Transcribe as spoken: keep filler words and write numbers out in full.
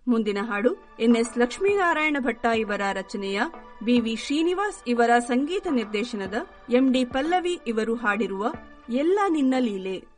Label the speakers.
Speaker 1: ಮುಂದಿನ ಹಾಡು N S Lakshminarayana Bhatta ಇವರ ರಚನೆಯ ಬಿ ವಿ ಶ್ರೀನಿವಾಸ್ ಇವರ ಸಂಗೀತ ನಿರ್ದೇಶನದ ಎಂ ಡಿ ಪಲ್ಲವಿ ಇವರು ಹಾಡಿರುವ ಎಲ್ಲ ನಿನ್ನ ಲೀಲೆ.